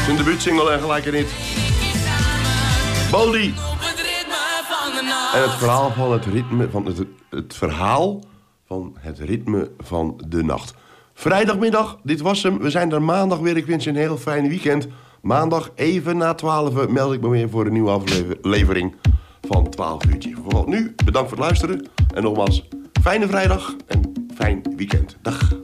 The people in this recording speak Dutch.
Zijn debuutsingle en gelijk een hit. Bodie. En het verhaal van het ritme van het verhaal van het ritme van de nacht. Vrijdagmiddag, dit was hem. We zijn er maandag weer. Ik wens je een heel fijn weekend. Maandag even na 12 meld ik me weer voor een nieuwe aflevering van 12 uurtje. Voor nu, bedankt voor het luisteren. En nogmaals, fijne vrijdag en fijn weekend. Dag.